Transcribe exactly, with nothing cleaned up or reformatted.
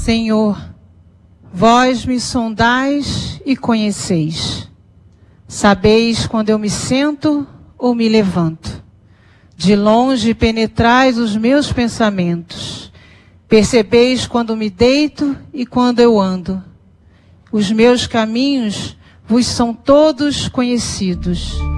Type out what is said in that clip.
Senhor, vós me sondais e conheceis. Sabeis quando eu me sento ou me levanto. De longe penetrais os meus pensamentos. Percebeis quando me deito e quando eu ando. Os meus caminhos vos são todos conhecidos.